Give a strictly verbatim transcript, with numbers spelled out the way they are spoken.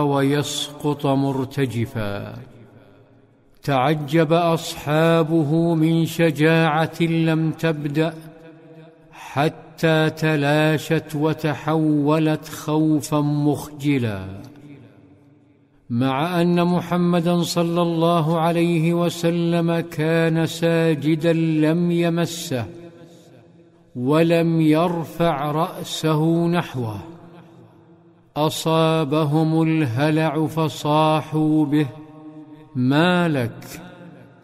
ويسقط مرتجفا. تعجب أصحابه من شجاعة لم تبدأ حتى تلاشت وتحولت خوفا مخجلا، مع أن محمدا صلى الله عليه وسلم كان ساجدا لم يمسه ولم يرفع رأسه نحوه. أصابهم الهلع فصاحوا به: ما لك؟